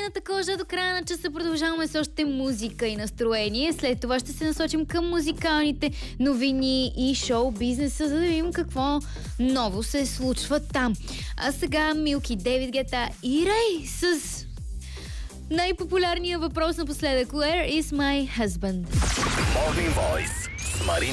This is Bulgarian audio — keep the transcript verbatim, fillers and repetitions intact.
синята кожа до края на часа. Продължаваме с още музика и настроение. След това ще се насочим към музикалните новини и шоу-бизнеса, за да видим какво ново се случва там. А сега Милки, Дейвид Гета и Рей с най-популярния въпрос напоследък. Where is my husband? Morning Voice с Марин